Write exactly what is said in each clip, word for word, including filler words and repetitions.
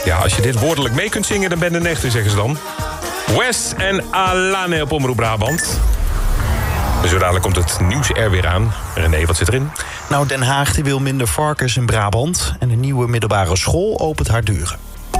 Ja, als je dit woordelijk mee kunt zingen, dan ben je een echte, zeggen ze dan. Wes en Alane op Omroep Brabant. Zo dadelijk komt het nieuws er weer aan. René, wat zit erin? Nou, Den Haag die wil minder varkens in Brabant. En de nieuwe middelbare school opent haar deuren.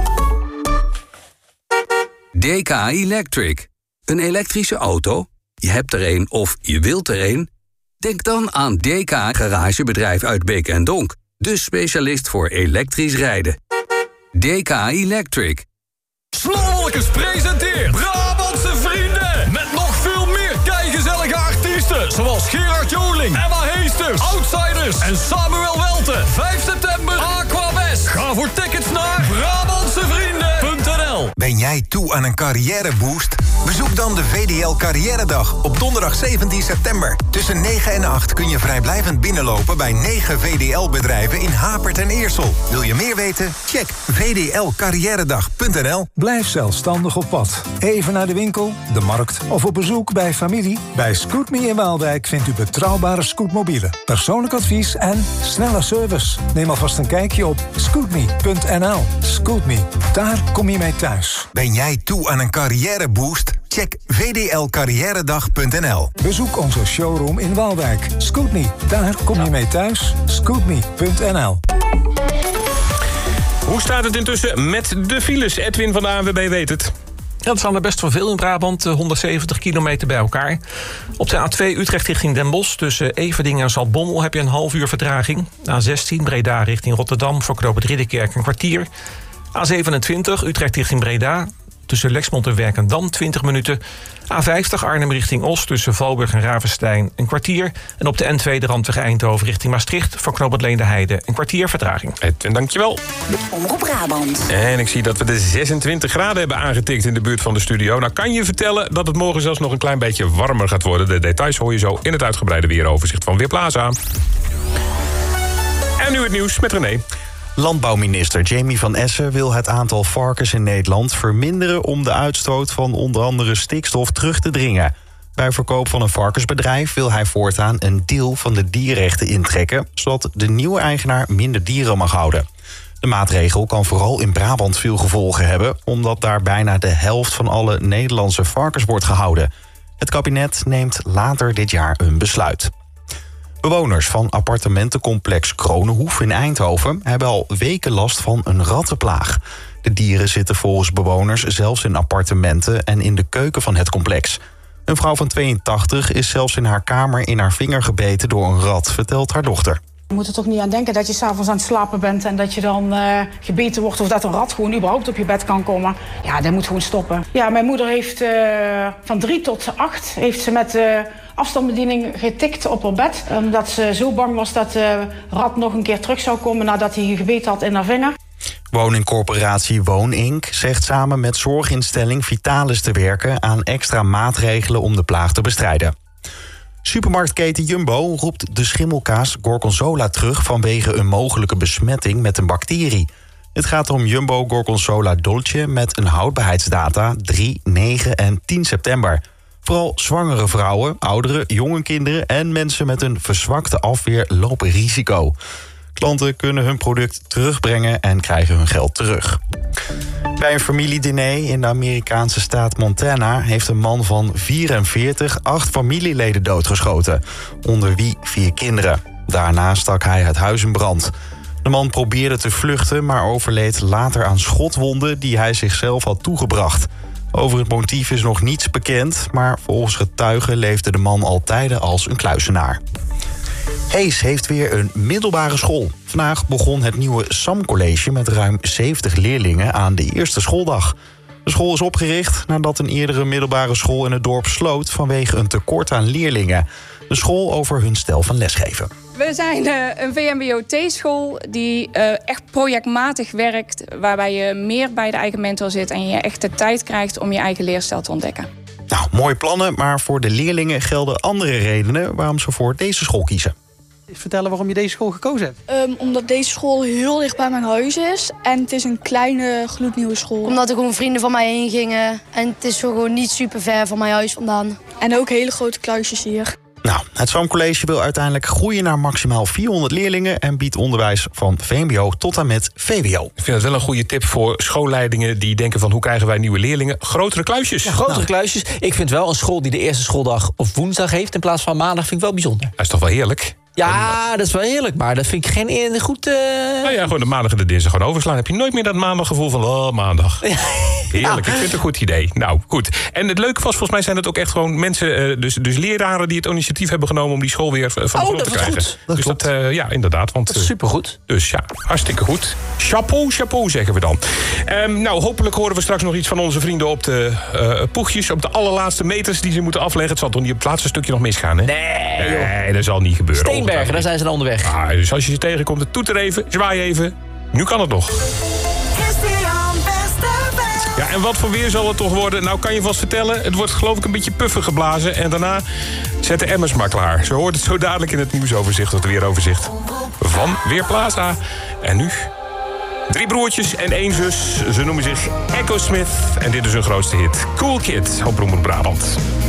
D K Electric. Een elektrische auto? Je hebt er een of je wilt er een? Denk dan aan D K Garagebedrijf uit Beek en Donk. De specialist voor elektrisch rijden. D K Electric. Slowwalkers presenteert Brabantse Vrienden. Met nog veel meer keigezellige artiesten. Zoals Gerard Joling, Emma Heesters, Outsiders en Samuel Welten. vijf september, Aquabest. Ga voor tickets naar Brabantsevrienden punt n l. Ben jij toe aan een carrièreboost? Bezoek dan de V D L Carrièredag op donderdag zeventien september. Tussen negen en acht kun je vrijblijvend binnenlopen bij negen V D L-bedrijven in Hapert en Eersel. Wil je meer weten? Check v d l carrièredag punt n l. Blijf zelfstandig op pad. Even naar de winkel, de markt of op bezoek bij familie. Bij Scootme in Waalwijk vindt u betrouwbare scootmobielen, persoonlijk advies en snelle service. Neem alvast een kijkje op scootme punt n l. Scootme, daar kom je mee thuis. Ben jij toe aan een carrièreboost? Check v d l carrièredag punt n l. Bezoek onze showroom in Waalwijk. Scootme, daar kom je mee thuis. scootme punt n l. Hoe staat het intussen met de files? Edwin van de A N W B weet het. Ja, er staan er best wel veel in Brabant, honderdzeventig kilometer bij elkaar. Op de A twee Utrecht richting Den Bosch, tussen Everdingen en Zaltbommel heb je een half uur vertraging. A zestien Breda richting Rotterdam, voor knooppunt Ridderkerk een kwartier. A zevenentwintig Utrecht richting Breda, tussen Lexmond en Werkendam twintig minuten. A vijftig Arnhem richting Os, tussen Valburg en Ravenstein een kwartier. En op de N twee de Randweg Eindhoven richting Maastricht, voor knooppunt Leendeheide een kwartier vertraging. Edwin, dankjewel. Omroep Brabant. En ik zie dat we de zesentwintig graden hebben aangetikt in de buurt van de studio. Nou kan je vertellen dat het morgen zelfs nog een klein beetje warmer gaat worden. De details hoor je zo in het uitgebreide weeroverzicht van Weerplaza. En nu het nieuws met René. Landbouwminister Jamie van Essen wil het aantal varkens in Nederland verminderen om de uitstoot van onder andere stikstof terug te dringen. Bij verkoop van een varkensbedrijf wil hij voortaan een deel van de dierrechten intrekken, zodat de nieuwe eigenaar minder dieren mag houden. De maatregel kan vooral in Brabant veel gevolgen hebben, omdat daar bijna de helft van alle Nederlandse varkens wordt gehouden. Het kabinet neemt later dit jaar een besluit. Bewoners van appartementencomplex Kronenhoef in Eindhoven hebben al weken last van een rattenplaag. De dieren zitten volgens bewoners zelfs in appartementen en in de keuken van het complex. Een vrouw van tweeëntachtig is zelfs in haar kamer in haar vinger gebeten door een rat, vertelt haar dochter. Je moet er toch niet aan denken dat je s'avonds aan het slapen bent en dat je dan uh, gebeten wordt of dat een rat gewoon überhaupt op je bed kan komen. Ja, dat moet gewoon stoppen. Ja, mijn moeder heeft uh, van drie tot acht heeft ze met uh, afstandsbediening getikt op haar bed. Omdat ze zo bang was dat de rat nog een keer terug zou komen nadat hij gebeten had in haar vinger. Woningcorporatie Woon-Inc zegt samen met zorginstelling Vitalis te werken aan extra maatregelen om de plaag te bestrijden. Supermarktketen Jumbo roept de schimmelkaas Gorgonzola terug vanwege een mogelijke besmetting met een bacterie. Het gaat om Jumbo Gorgonzola Dolce met een houdbaarheidsdata drie, negen en tien september. Vooral zwangere vrouwen, ouderen, jonge kinderen en mensen met een verzwakte afweer lopen risico. Klanten kunnen hun product terugbrengen en krijgen hun geld terug. Bij een familiediner in de Amerikaanse staat Montana heeft een man van vierenveertig acht familieleden doodgeschoten, onder wie vier kinderen. Daarna stak hij het huis in brand. De man probeerde te vluchten, maar overleed later aan schotwonden die hij zichzelf had toegebracht. Over het motief is nog niets bekend, maar volgens getuigen leefde de man al tijden als een kluizenaar. Hees heeft weer een middelbare school. Vandaag begon het nieuwe Sam College met ruim zeventig leerlingen aan de eerste schooldag. De school is opgericht nadat een eerdere middelbare school in het dorp sloot vanwege een tekort aan leerlingen. De school over hun stijl van lesgeven. We zijn uh, een V M B O T-school die uh, echt projectmatig werkt, waarbij je meer bij de eigen mentor zit en je echt de tijd krijgt om je eigen leerstijl te ontdekken. Nou, mooie plannen, maar voor de leerlingen gelden andere redenen waarom ze voor deze school kiezen. Vertellen waarom je deze school gekozen hebt. Um, omdat deze school heel dicht bij mijn huis is. En het is een kleine, gloednieuwe school. Omdat er gewoon vrienden van mij heen gingen. En het is gewoon niet super ver van mijn huis vandaan. En ook hele grote kluisjes hier. Nou, het Zoomcollege wil uiteindelijk groeien naar maximaal vierhonderd leerlingen... en biedt onderwijs van V M B O tot en met V W O. Ik vind het wel een goede tip voor schoolleidingen die denken van... hoe krijgen wij nieuwe leerlingen? Grotere kluisjes. Ja, grotere nou. kluisjes. Ik vind wel een school die de eerste schooldag op woensdag heeft... in plaats van maandag, vind ik wel bijzonder. Dat is toch wel heerlijk? Ja, dat is wel heerlijk, maar dat vind ik geen goed... Uh... Nou ja, gewoon de maandag en de dinsdag gewoon overslaan. Heb je nooit meer dat maandaggevoel van, oh, maandag. Heerlijk, ik vind het een goed idee. Nou, goed. En het leuke was, volgens mij zijn het ook echt gewoon mensen... dus, dus leraren die het initiatief hebben genomen... om die school weer van de grond te krijgen. Goed. Dat dus dat, uh, ja, inderdaad. Want, dat is supergoed. Dus ja, hartstikke goed. Chapeau, chapeau, zeggen we dan. Um, nou, hopelijk horen we straks nog iets van onze vrienden... op de uh, poegjes, op de allerlaatste meters die ze moeten afleggen. Het zal toch niet op het laatste stukje nog misgaan, hè? Nee, Nee, dat zal niet gebeuren. Steenbergen, daar zijn ze dan onderweg. Ah, dus als je ze tegenkomt, het toeter even, zwaai even. Nu kan het nog. Ja, en wat voor weer zal het toch worden? Nou, kan je vast vertellen, het wordt geloof ik een beetje puffig geblazen. En daarna zet de emmers maar klaar. Zo hoort het zo dadelijk in het nieuwsoverzicht, of het weeroverzicht van Weerplaza. En nu drie broertjes en één zus. Ze noemen zich Echo Smith. En dit is hun grootste hit. Cool Kid op Omroep Brabant.